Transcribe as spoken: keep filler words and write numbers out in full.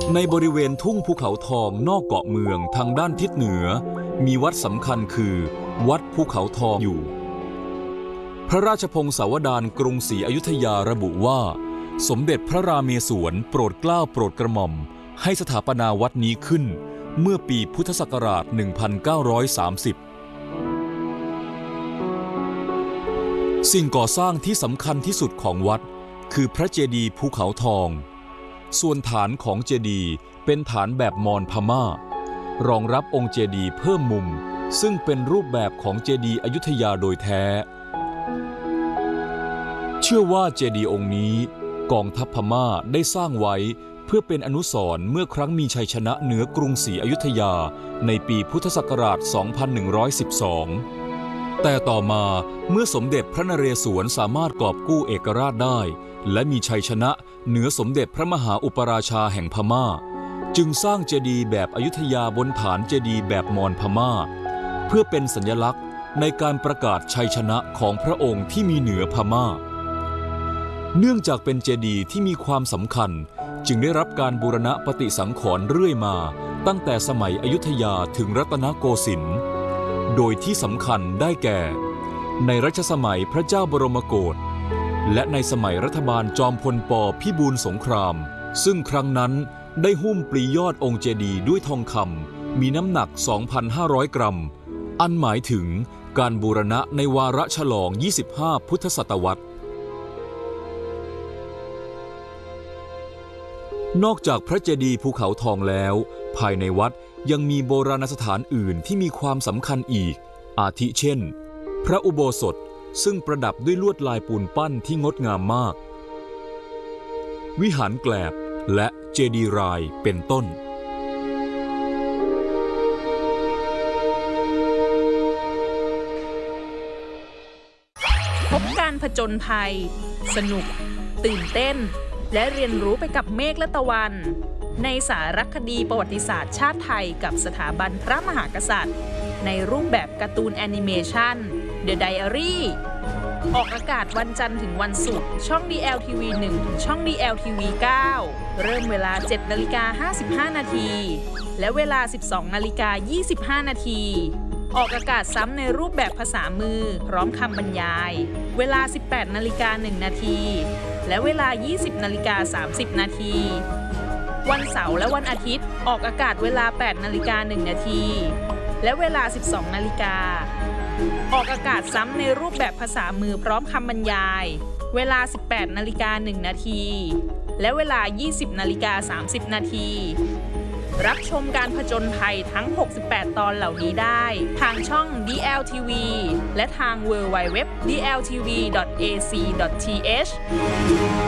ในบริเวณทุ่งภูเขาทองนอกเกาะเมืองทางด้านทิศเหนือมีวัดสำคัญคือวัดภูเขาทองอยู่พระราชพงศาวดารกรุงศรีอยุธยาระบุว่าสมเด็จพระราเมศวรโปรดเกล้าโปรดกระหม่อมให้สถาปนาวัดนี้ขึ้นเมื่อปีพุทธศักราช หนึ่งพันเก้าร้อยสามสิบ สิ่งก่อสร้างที่สำคัญที่สุดของวัดคือพระเจดีย์ภูเขาทองส่วนฐานของเจดีย์เป็นฐานแบบมอญพม่ารองรับองค์เจดีย์เพิ่มมุมซึ่งเป็นรูปแบบของเจดีย์อยุธยาโดยแท้เชื่อว่าเจดีย์องค์นี้กองทัพพม่าได้สร้างไว้เพื่อเป็นอนุสรณ์เมื่อครั้งมีชัยชนะเหนือกรุงศรีอยุธยาในปีพุทธศักราช สองพันหนึ่งร้อยสิบสอง แต่ต่อมาเมื่อสมเด็จพระนเรศวรสามารถกอบกู้เอกราชได้และมีชัยชนะเหนือสมเด็จพระมหาอุปราชาแห่งพม่าจึงสร้างเจดีย์แบบอยุธยาบนฐานเจดีย์แบบมอญพม่าเพื่อเป็นสัญลักษณ์ในการประกาศชัยชนะของพระองค์ที่มีเหนือพม่าเนื่องจากเป็นเจดีย์ที่มีความสำคัญจึงได้รับการบูรณะปฏิสังขรณ์เรื่อยมาตั้งแต่สมัยอยุธยาถึงรัตนโกสินทร์โดยที่สำคัญได้แก่ในรัชสมัยพระเจ้าบรมโกศและในสมัยรัฐบาลจอมพลป.พิบูลสงครามซึ่งครั้งนั้นได้หุ้มปลียอดองค์เจดีย์ด้วยทองคำมีน้ำหนัก สองพันห้าร้อย กรัมอันหมายถึงการบูรณะในวาระฉลองยี่สิบห้าพุทธศตวรรษนอกจากพระเจดีย์ภูเขาทองแล้วภายในวัดยังมีโบราณสถานอื่นที่มีความสำคัญอีกอาทิเช่นพระอุโบสถซึ่งประดับด้วยลวดลายปูนปั้นที่งดงามมากวิหารแกลบและเจดีย์รายเป็นต้นพบการผจญภัยสนุกตื่นเต้นและเรียนรู้ไปกับเมฆและตะวันในสารคดีประวัติศาสตร์ชาติไทยกับสถาบันพระมหากษัตริย์ในรูปแบบการ์ตูนแอนิเมชัน The Diary ออกอากาศวันจันทร์ถึงวันศุกร์ช่อง ดี แอล ที วี หนึ่ง ถึงช่อง ดี แอล ที วี เก้า เริ่มเวลา เจ็ดนาฬิกาห้าสิบห้า นาทีและเวลา สิบสองนาฬิกายี่สิบห้า นาทีออกอากาศซ้ำในรูปแบบภาษามือพร้อมคำบรรยายเวลา สิบแปดนาฬิกาหนึ่ง นาทีและเวลา ยี่สิบนาฬิกาสามสิบ นาทีวันเสาร์และวันอาทิตย์ออกอากาศเวลา แปดนาฬิกาหนึ่ง นาทีและเวลา สิบสองนาฬิกาออกอากาศซ้ำในรูปแบบภาษามือพร้อมคำบรรยายเวลา สิบแปดนาฬิกาหนึ่ง นาทีและเวลา ยี่สิบนาฬิกาสามสิบ นาทีรับชมการผจญภัยทั้ง หกสิบแปด ตอนเหล่านี้ได้ทางช่อง ดี แอล ที วี และทาง ดับเบิลยู ดับเบิลยู ดับเบิลยู ดอท ดี แอล ที วี ดอท เอ ซี ดอท ที เอช